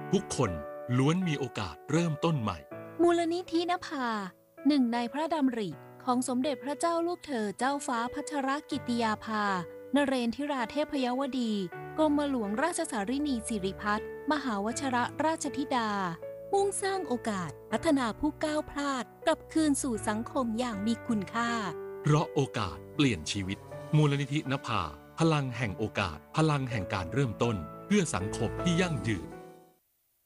ทุกคนล้วนมีโอกาสเริ่มต้นใหม่มูลนิธินภาหนึ่งในพระดำริของสมเด็จพระเจ้าลูกเธอเจ้าฟ้าพัชรกิติยาภานเรนทิราเทพยวดีกรมหลวงราชสารินีสิริพัฒน์มหาวชรราชธิดามุ่งสร้างโอกาสพัฒนาผู้ก้าวพลาดกลับคืนสู่สังคมอย่างมีคุณค่าเพราะโอกาสเปลี่ยนชีวิตมูลนิธินภาพลังแห่งโอกาสพลังแห่งการเริ่มต้นเพื่อสังคมที่ยั่งยืน